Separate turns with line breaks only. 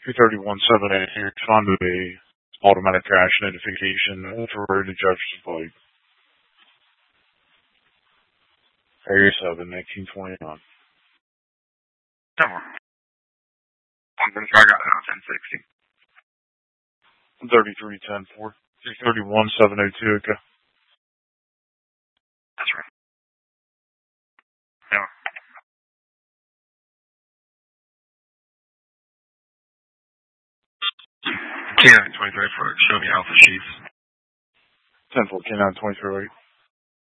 331-780, responded to a automatic crash notification for road to Jefferson Pike. Area 7, 1929.
10-4. I'm going to try out 1060.
33-10-4. 331-702, okay.
That's right. Yeah. K923 for show me Alpha Chief.
10-4, K923.